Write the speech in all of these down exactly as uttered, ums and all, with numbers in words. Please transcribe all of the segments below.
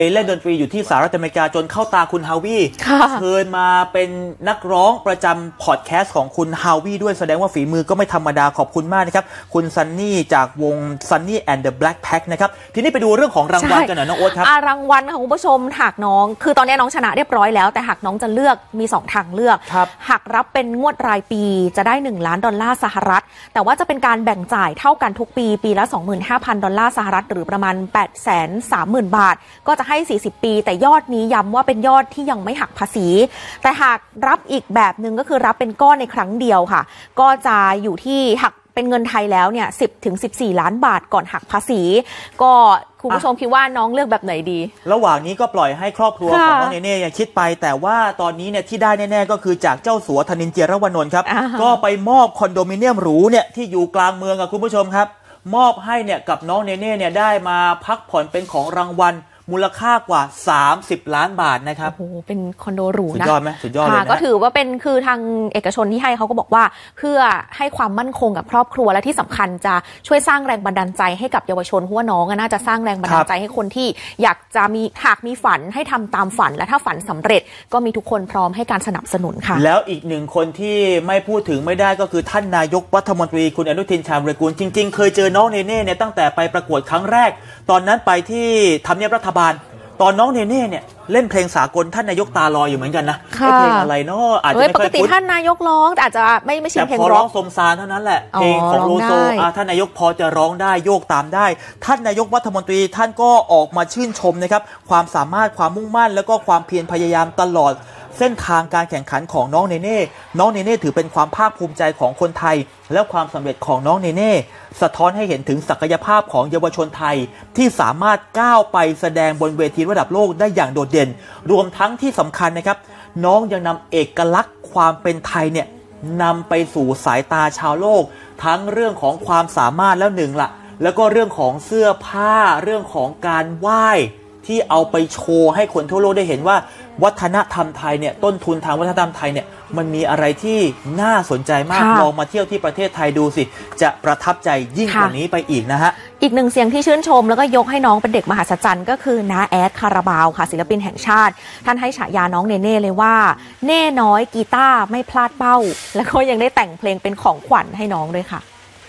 เล่นดนตรีอยู่ที่สหรัฐอเมริกาจนเข้าตาคุณฮาวีเชิญมาเป็นนักร้องประจำพอดแคสต์ของคุณฮาวีด้วยแสดงว่าฝีมือก็ไม่ธรรมดาขอบคุณมากนะครับคุณซันนี่จากวง Sunny and the Black Pack นะครับทีนี้ไปดูเรื่องของรางวัลกันหน่อยน้องโอ๊ตครับรางวัลค่ะคุณผู้ชมหากน้องคือตอนนี้น้องชนะเรียบร้อยแล้วแต่หากน้องจะเลือกมีสองทางเลือกหากรับเป็นงวดรายปีจะได้หนึ่งล้านดอลลาร์สหรัฐแต่ว่าจะเป็นการแบ่งจ่ายเท่ากันทุกปีปีละ สองหมื่นห้าพัน ดอลลาร์สหรัฐหรือประมาณ แปดแสนสามหมื่น บาทก็จะให้สี่สิบปีแต่ยอดนี้ย้ำว่าเป็นยอดที่ยังไม่หักภาษีแต่หากรับอีกแบบนึงก็คือรับเป็นก้อนในครั้งเดียวค่ะก็จะอยู่ที่หักเป็นเงินไทยแล้วเนี่ย สิบถึงสิบสี่ ล้านบาทก่อนหักภาษีก็คุณผู้ชมคิดว่าน้องเลือกแบบไหนดีระหว่างนี้ก็ปล่อยให้ครอบครัวของน้องเนเน่คิดไปแต่ว่าตอนนี้เนี่ยที่ได้แน่ๆก็คือจากเจ้าสัวธนินทร์ เจียรวนนท์ครับก็ไปมอบคอนโดมิเนียมหรูเนี่ยที่อยู่กลางเมืองกับคุณผู้ชมครับมอบให้เนี่ยกับน้องเนเน่เนี่ยได้มาพักผ่อนเป็นของรางวัลมูลค่ากว่าสามสิบล้านบาทนะครับโอ้โหเป็นคอนโดหรูนะสุดยอดไหมสุดยอดเลยนะก็ถือว่าเป็นคือทางเอกชนที่ให้เขาก็บอกว่าเพื่อให้ความมั่นคงกับครอบครัวและที่สำคัญจะช่วยสร้างแรงบันดาลใจให้กับเยาวชนเพราะว่าน้องน่าจะสร้างแรงบันดาลใจให้คนที่อยากจะมีหากมีฝันให้ทำตามฝันและถ้าฝันสำเร็จก็มีทุกคนพร้อมให้การสนับสนุนค่ะแล้วอีกหนึ่งคนที่ไม่พูดถึงไม่ได้ก็คือท่านนายกรัฐมนตรีคุณอนุทินชาญวิรากูลจริงๆเคยเจอน้องเนเน่เนี่ยตั้งแต่ไปประกวดครั้งแรกตอนนั้นไปที่ทำเนียบรัฐบาลตอนน้องเนเน่เนี่ยเล่นเพลงสากลท่านนายกตาลอยอยู่เหมือนกันนะเพลงอะไรเนาะอาจจะไม่ค่อยคุ้นปกติท่านนายกร้องแต่อาจจะไม่ไม่ใช่เพลงร้องแต่พอร้องสมซานเท่านั้นแหละเพลงของโลโซท่านนายกพอจะร้องได้โยกตามได้ท่านนายกรัฐมนตรีท่านก็ออกมาชื่นชมนะครับความสามารถความมุ่งมั่นแล้วก็ความเพียรพยายามตลอดเส้นทางการแข่งขันของน้องเนเน่น้องเนเน่ถือเป็นความภาคภูมิใจของคนไทยและความสำเร็จของน้องเนเน่สะท้อนให้เห็นถึงศักยภาพของเยาวชนไทยที่สามารถก้าวไปแสดงบนเวทีระดับโลกได้อย่างโดดเด่นรวมทั้งที่สำคัญนะครับน้องยังนำเอกลักษณ์ความเป็นไทยเนี่ยนำไปสู่สายตาชาวโลกทั้งเรื่องของความสามารถแล้วหนึ่งละแล้วก็เรื่องของเสื้อผ้าเรื่องของการไหว้ที่เอาไปโชว์ให้คนทั่วโลกได้เห็นว่าวัฒนธรรมไทยเนี่ยต้นทุนทางวัฒนธรรมไทยเนี่ยมันมีอะไรที่น่าสนใจมากลองมาเที่ยวที่ประเทศไทยดูสิจะประทับใจยิ่งกว่านี้ไปอีกนะฮะอีกหนึ่งเสียงที่ชื่นชมแล้วก็ยกให้น้องเป็นเด็กมหัศจรรย์ก็คือน้าแอดคาราบาวค่ะศิลปินแห่งชาติท่านให้ฉายาน้องเนเน่เลยว่าเน่น้อยกีตาร์ไม่พลาดเป้าแล้วก็ยังได้แต่งเพลงเป็นของขวัญให้น้องด้วยค่ะ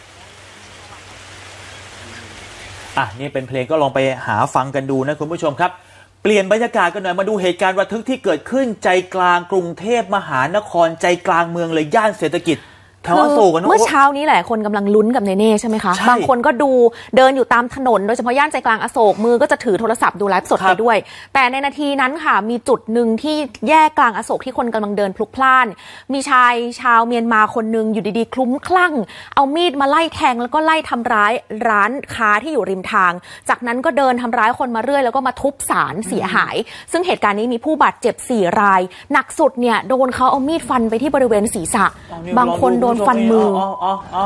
อ่ะนี่เป็นเพลงก็ลองไปหาฟังกันดูนะคุณผู้ชมครับเปลี่ยนบรรยากาศกันหน่อยมาดูเหตุการณ์ระทึกที่เกิดขึ้นใจกลางกรุงเทพมหานครใจกลางเมืองเลยย่านเศรษฐกิจแถวอโศกเมื่อเช้านี้หลายคนกำลังลุ้นกับเนเน่ใช่ไหมคะบางคนก็ดูเดินอยู่ตามถนนโดยเฉพาะย่านใจกลางอโศกมือก็จะถือโทรศัพท์ดูไลฟ์สดไปด้วยแต่ในนาทีนั้นค่ะมีจุดหนึ่งที่แยกกลางอโศกที่คนกำลังเดินพลุกพล่านมีชายชาวเมียนมาคนนึงอยู่ดีๆคลุ้มคลั่งเอามีดมาไล่แทงแล้วก็ไล่ทำร้ายร้านค้าที่อยู่ริมทางจากนั้นก็เดินทำร้ายคนมาเรื่อยแล้วก็มาทุบศาลเสียหายซึ่งเหตุการณ์นี้มีผู้บาดเจ็บสี่รายหนักสุดเนี่ยโดนเขาเอามีดฟันไปที่บริเวณศีรษะบางคนโดนฟันมืออ๋ออ๋อ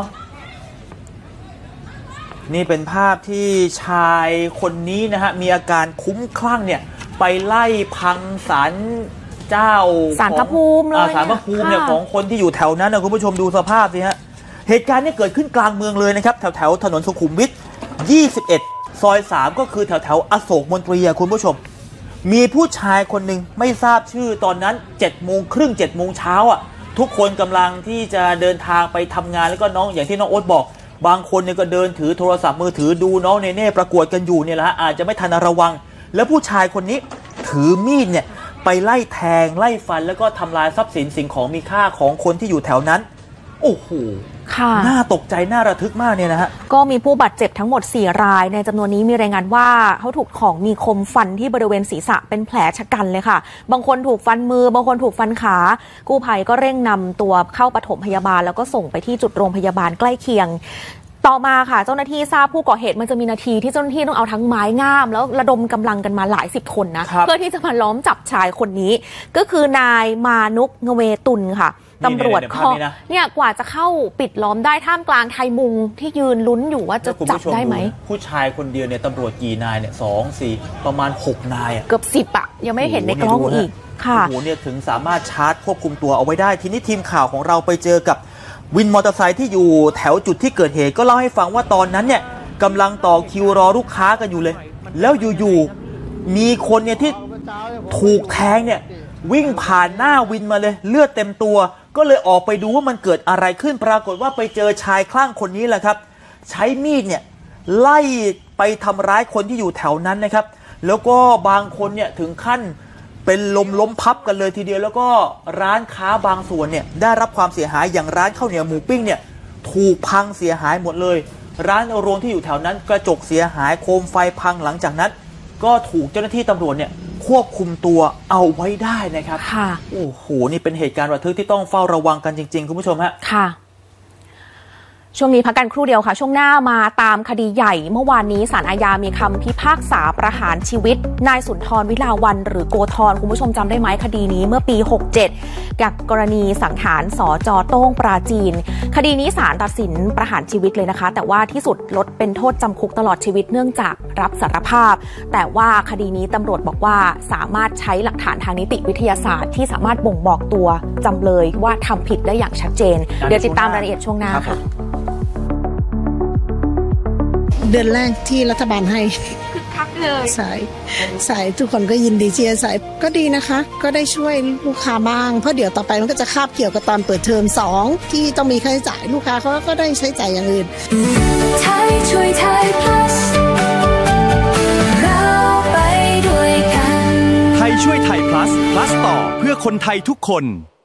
นี่เป็นภาพที่ชายคนนี้นะฮะมีอาการคุ้มคลั่งเนี่ยไปไล่พังศาลเจ้าศาลพระภูมิเลยศาลพระภูมิเนี่ยของคนที่อยู่แถวนั้นนะคุณผู้ชมดูสภาพสิฮะเหตุการณ์นี้เกิดขึ้นกลางเมืองเลยนะครับแถวแถวถนนสุขุมวิทยี่สิบเอ็ดซอยสามก็คือแถวแถวอโศกมนตรีคุณผู้ชมมีผู้ชายคนหนึ่งไม่ทราบชื่อตอนนั้นเจ็ดโมงครึ่งเจ็ดโมงเช้าอ่ะทุกคนกำลังที่จะเดินทางไปทำงานแล้วก็น้องอย่างที่น้องโอ๊ตบอกบางคนเนี่ยก็เดินถือโทรศัพท์มือถือดูน้องเนเน่ประกวดกันอยู่เนี่ยแหละอาจจะไม่ทันระวังแล้วผู้ชายคนนี้ถือมีดเนี่ยไปไล่แทงไล่ฟันแล้วก็ทำลายทรัพย์สินสิ่งของมีค่าของคนที่อยู่แถวนั้นโอ้โหน่าตกใจน่าระทึกมากเนี่ยนะฮะก็มีผู้บาดเจ็บทั้งหมดสี่รายในจำนวนนี้มีรายงานว่าเขาถูกของมีคมฟันที่บริเวณศีรษะเป็นแผลชะกันเลยค่ะบางคนถูกฟันมือบางคนถูกฟันขากู้ภัยก็เร่งนำตัวเข้าปฐมพยาบาลแล้วก็ส่งไปที่จุดโรงพยาบาลใกล้เคียงต่อมาค่ะเจ้าหน้าที่ทราบผู้ก่อเหตุมันจะมีนาทีที่เจ้าหน้าที่ต้องเอาทั้งไม้งามแล้วระดมกำลังกันมาหลายสิบคนนะเพื่อที่จะมาล้อมจับชายคนนี้ก็คือนายมานุกเงเวตุนค่ะตำรวจเขาเนี่ยกว่าจะเข้าปิดล้อมได้ท่ามกลางไทยมุงที่ยืนลุ้นอยู่ว่าจะจับได้ไหมผู้ชายคนเดียวเนี่ยตำรวจกี่นายเนี่ยสองสี่ประมาณหกนายเกือบสิบอะยังไม่เห็นในกล้องอีกค่ะโอ้โหเนี่ยถึงสามารถชาร์จควบคุมตัวเอาไว้ได้ทีนี้ทีมข่าวของเราไปเจอกับวินมอเตอร์ไซค์ที่อยู่แถวจุดที่เกิดเหตุก็เล่าให้ฟังว่าตอนนั้นเนี่ยกำลังต่อคิวรอลูกค้ากันอยู่เลยแล้วอยู่ๆมีคนเนี่ยที่ถูกแทงเนี่ยวิ่งผ่านหน้าวินมาเลยเลือดเต็มตัวก็เลยออกไปดูว่ามันเกิดอะไรขึ้นปรากฏว่าไปเจอชายคลั่งคนนี้แหละครับใช้มีดเนี่ยไล่ไปทำร้ายคนที่อยู่แถวนั้นนะครับแล้วก็บางคนเนี่ยถึงขั้นเป็นลมล้มพับกันเลยทีเดียวแล้วก็ร้านค้าบางส่วนเนี่ยได้รับความเสียหายอย่างร้านข้าวเหนียวหมูปิ้งเนี่ยถูกพังเสียหายหมดเลยร้านโรงที่อยู่แถวนั้นกระจกเสียหายโคมไฟพังหลังจากนั้นก็ถูกเจ้าหน้าที่ตำรวจเนี่ยควบคุมตัวเอาไว้ได้นะครับค่ะโอ้โหนี่เป็นเหตุการณ์ระทึกที่ต้องเฝ้าระวังกันจริงๆคุณผู้ชมฮะค่ะช่วงนี้พักกันครู่เดียวค่ะช่วงหน้ามาตามคดีใหญ่เมื่อวานนี้ศาลอาญามีคำพิพากษาประหารชีวิตนายสุนทรวิลาวันหรือโกธรคุณผู้ชมจำได้ไหมคดีนี้เมื่อปีหกเจ็ดกับกรณีสังหารสจ.โต้งปราจีนคดีนี้ศาลตัดสินประหารชีวิตเลยนะคะแต่ว่าที่สุดลดเป็นโทษจำคุกตลอดชีวิตเนื่องจากรับสารภาพแต่ว่าคดีนี้ตำรวจบอกว่าสามารถใช้หลักฐานทางนิติวิทยาศาสตร์ที่สามารถบ่งบอกตัวจำเลยว่าทำผิดได้อย่างชัดเจนเดี๋ยวติดตามรายละเอียดช่วงหน้าค่ะเดือนแรกที่รัฐบาลให้คึกคักเลยสายสายทุกคนก็ยินดีเชียร์สายก็ดีนะคะก็ได้ช่วยลูกค้าบ้างเพราะเดี๋ยวต่อไปมันก็จะคาบเกี่ยวกับตอนเปิดเทอมสองที่ต้องมีค่าใช้จ่ายลูกค้าเขาก็ได้ใช้จ่ายอย่างอื่นไทยช่วยไทย plus เราไปด้วยกันไทยช่วยไทย plus plus ต่อเพื่อคนไทยทุกคน